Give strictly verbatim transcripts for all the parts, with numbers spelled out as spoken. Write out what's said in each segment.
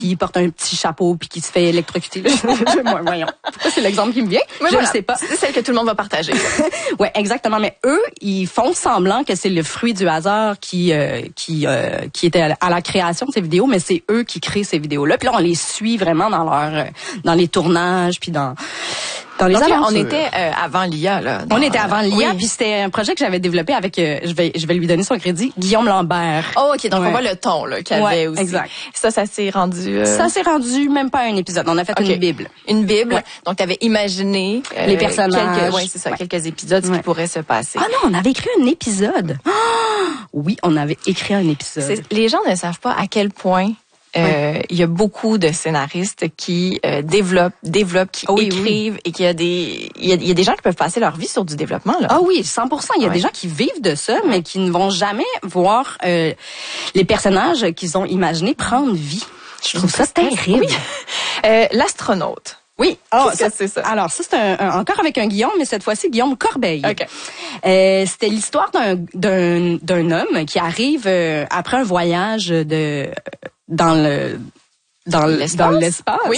qui porte un petit chapeau puis qui se fait électrocuter. Moi, voyons. Pourquoi c'est l'exemple qui me vient? Mais je voilà, ne sais pas. C'est celle que tout le monde va partager. Ouais, exactement. Mais eux, ils font semblant que c'est le fruit du hasard qui euh, qui euh, qui était à la, à la création de ces vidéos, mais c'est eux qui créent ces vidéos-là. Puis là, on les suit vraiment dans leur euh, dans les tournages puis dans dans les Donc, aventures. on était euh, avant l'I A là. Dans, on était avant l'I A, oui. puis c'était un projet que j'avais développé avec, euh, je vais je vais lui donner son crédit, Guillaume Lambert. Oh, ok, donc ouais. on voit le ton là qu'il y avait ouais, aussi. Exact. Ça, ça s'est rendu. Euh... Ça s'est rendu même pas un épisode. On a fait okay. une bible. Une bible. Ouais. Donc tu avais imaginé euh, les personnages. Quelques, ouais, c'est ça, ouais. quelques épisodes ouais. qui pourraient se passer. Ah non, on avait écrit un épisode. Oh! Oui, on avait écrit un épisode. C'est, les gens ne savent pas à quel point. Euh, il y a beaucoup de scénaristes qui euh, développent, développent, qui oui, écrivent oui. et qu'il y a des, il y a, il y a des gens qui peuvent passer leur vie sur du développement là. Ah oui, cent pour cent. Il y a ouais. des gens qui vivent de ça, mais qui ne vont jamais voir euh, les personnages qu'ils ont imaginés prendre vie. Je trouve ça terrible. Oui. Euh, l'astronaute. Oui, oh, Qu'est-ce ça, que c'est ça? Alors ça c'est un, un, encore avec un Guillaume, mais cette fois-ci Guillaume Corbeil. Okay. Euh, c'était l'histoire d'un d'un d'un homme qui arrive euh, après un voyage de dans le dans l'espace. Dans l'espace. Oui.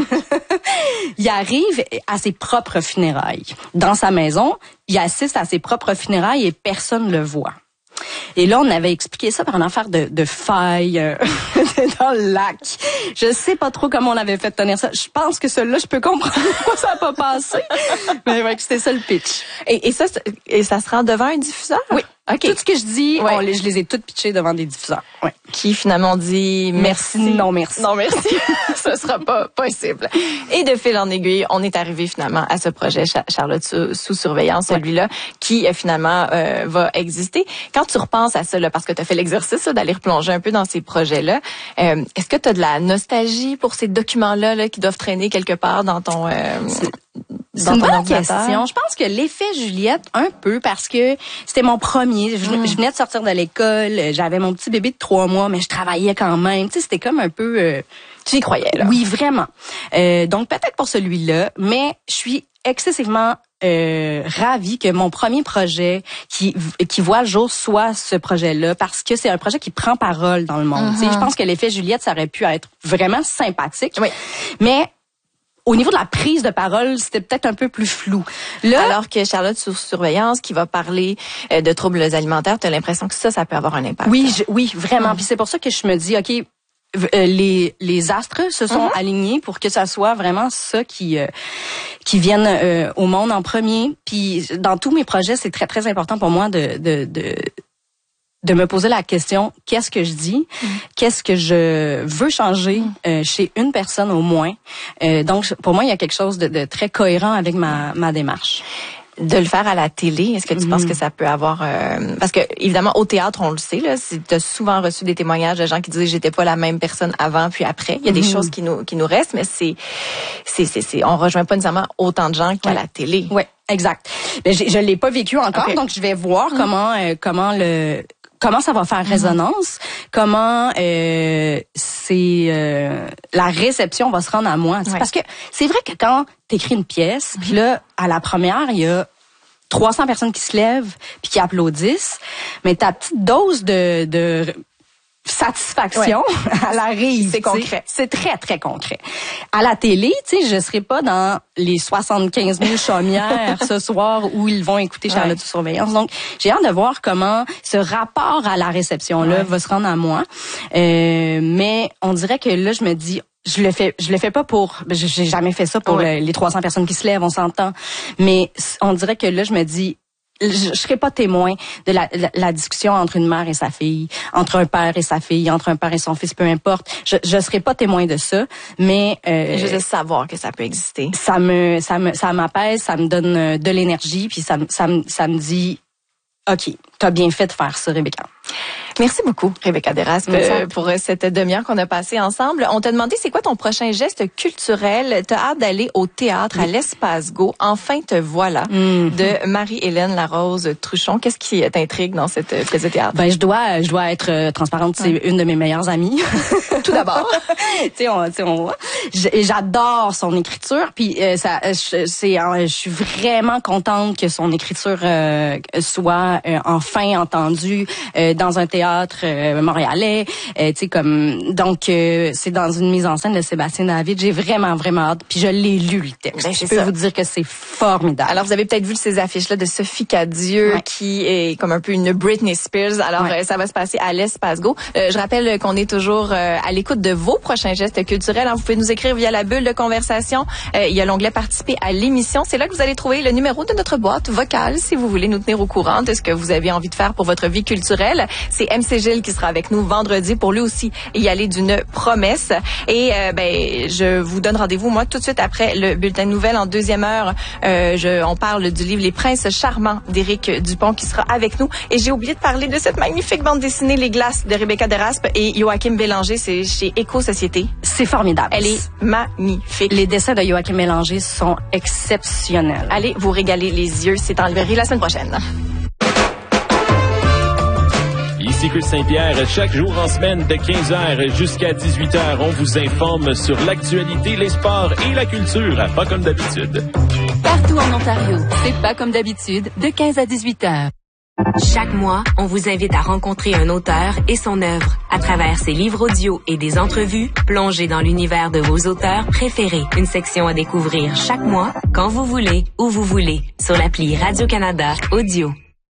Il arrive à ses propres funérailles. Dans sa maison, il assiste à ses propres funérailles et personne le voit. Et là, on avait expliqué ça par une affaire de, de faille euh, dans le lac. Je sais pas trop comment on avait fait tenir ça. Je pense que celui-là, je peux comprendre pourquoi ça n'a pas passé. Mais ouais, c'était ça le pitch. Et, et ça, et ça se rend devant un diffuseur? Oui. Okay. Tout ce que je dis, ouais. on les, je les ai toutes pitchées devant des diffuseurs. Ouais. Qui finalement dit merci. merci. Non, merci. Non, merci. Ce sera pas possible. Et de fil en aiguille, on est arrivé finalement à ce projet Charlotte sous, sous surveillance, ouais. celui-là, qui euh, finalement euh, va exister. Quand tu repenses à ça, là, parce que tu as fait l'exercice là, d'aller replonger un peu dans ces projets-là, euh, est-ce que tu as de la nostalgie pour ces documents-là là, qui doivent traîner quelque part dans ton... Euh, C'est une bonne question. Je pense que l'effet Juliette, un peu, parce que c'était mon premier. Je, mm. je venais de sortir de l'école, j'avais mon petit bébé de trois mois, mais je travaillais quand même. Tu sais, c'était comme un peu... Euh, tu y croyais, là? Oui, vraiment. Euh, donc, peut-être pour celui-là, mais je suis excessivement euh, ravie que mon premier projet qui qui voit le jour soit ce projet-là, parce que c'est un projet qui prend parole dans le monde. Mm-hmm. Tu sais, je pense que l'effet Juliette, ça aurait pu être vraiment sympathique, oui. mais... Au niveau de la prise de parole, c'était peut-être un peu plus flou. Là, alors que Charlotte sous surveillance, qui va parler euh, de troubles alimentaires, tu as l'impression que ça, ça peut avoir un impact. Oui, je, oui, vraiment. Mm. Puis c'est pour ça que je me dis, OK, euh, les les astres se sont mm-hmm. alignés pour que ça soit vraiment ça qui euh, qui vienne euh, au monde en premier. Puis dans tous mes projets, c'est très très important pour moi de de de de me poser la question, qu'est-ce que je dis, mmh. qu'est-ce que je veux changer mmh. euh, chez une personne au moins. Euh, donc, pour moi, il y a quelque chose de, de très cohérent avec ma, ma démarche. De le faire à la télé, est-ce que tu mmh. penses que ça peut avoir... Euh, parce que, évidemment, au théâtre, on le sait, là, tu as souvent reçu des témoignages de gens qui disaient « j'étais pas la même personne avant puis après ». Il y a des mmh. choses qui nous qui nous restent, mais c'est, c'est, c'est, c'est on rejoint pas nécessairement autant de gens qu'à ouais. la télé. Oui, exact. Mais je l'ai pas vécu encore, okay. donc je vais voir mmh. comment euh, comment le... Comment ça va faire résonance, mmh. comment euh, c'est euh, la réception va se rendre à moi. Ouais. Parce que c'est vrai que quand t'écris une pièce, mmh. puis là, à la première, il y a trois cents personnes qui se lèvent puis qui applaudissent, mais ta petite dose de... de satisfaction, ouais. elle arrive. C'est concret. C'est très, très concret. À la télé, tu sais, je serai pas dans les soixante-quinze mille chaumières ce soir où ils vont écouter Charlotte sous surveillance. Donc, j'ai hâte de voir comment ce rapport à la réception-là ouais. va se rendre à moi. Euh, mais on dirait que là, je me dis, je le fais, je le fais pas pour, j'ai jamais fait ça pour ouais. le, les trois cents personnes qui se lèvent, on s'entend. Mais on dirait que là, je me dis, je, je serai pas témoin de la, la, la discussion entre une mère et sa fille, entre un père et sa fille, entre un père et son fils, peu importe. Je, je serai pas témoin de ça, mais euh, je veux savoir que ça peut exister. Ça me, ça me, ça m'apaise, ça me donne de l'énergie, puis ça, ça me, ça me dit, ok, t'as bien fait de faire ça, Rebecca. Merci beaucoup, Rebecca Deraspe, euh, pour cette demi-heure qu'on a passée ensemble. On t'a demandé c'est quoi ton prochain geste culturel. T'as hâte d'aller au théâtre à l'Espace Go. Enfin te voilà, mm-hmm. de Marie-Hélène Larose Truchon. Qu'est-ce qui t'intrigue dans cette pièce de théâtre? Ben je dois, je dois être euh, transparente. C'est ouais. une de mes meilleures amies. Tout d'abord, tu sais, on, tu sais, on voit. J'adore son écriture. Puis euh, ça, c'est, euh, je suis vraiment contente que son écriture euh, soit euh, en enfin entendu euh, dans un théâtre euh, montréalais. Euh, tu sais comme donc euh, c'est dans une mise en scène de Sébastien David. J'ai vraiment vraiment hâte. Puis je l'ai lu le texte. Ben, je peux ça. vous dire que c'est formidable. Alors vous avez peut-être vu ces affiches là de Sophie Cadieux ouais. qui est comme un peu une Britney Spears. Alors ouais. euh, ça va se passer à l'Espace Go. Euh, je rappelle qu'on est toujours euh, à l'écoute de vos prochains gestes culturels. Alors, vous pouvez nous écrire via la bulle de conversation. Euh, il y a l'onglet participer à l'émission. C'est là que vous allez trouver le numéro de notre boîte vocale si vous voulez nous tenir au courant de ce que vous avez envie de faire pour votre vie culturelle. C'est M C Gilles qui sera avec nous vendredi pour lui aussi y aller d'une promesse. Et euh, ben je vous donne rendez-vous moi tout de suite après le bulletin de nouvelles en deuxième heure. Euh, je, on parle du livre Les Princes charmants d'Éric Dupont qui sera avec nous. Et j'ai oublié de parler de cette magnifique bande dessinée Les Glaces de Rebecca Deraspe et Joachim Bélanger. C'est chez Éco-Société. C'est formidable. Elle est magnifique. Les dessins de Joachim Bélanger sont exceptionnels. Allez vous régaler les yeux. C'est en librairie la semaine prochaine. Ici Chris Saint-Pierre, chaque jour en semaine de quinze heures jusqu'à dix-huit heures, on vous informe sur l'actualité, les sports et la culture, pas comme d'habitude. Partout en Ontario, c'est pas comme d'habitude, de quinze à dix-huit heures. Chaque mois, on vous invite à rencontrer un auteur et son œuvre. À travers ses livres audio et des entrevues, plongez dans l'univers de vos auteurs préférés. Une section à découvrir chaque mois, quand vous voulez, où vous voulez, sur l'appli Radio-Canada Audio.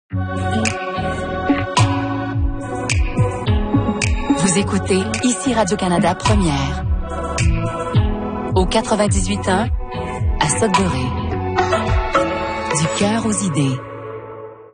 Vous écoutez ici Radio-Canada Première. Au quatre-vingt-dix-huit ans, à Sudbury. Du cœur aux idées.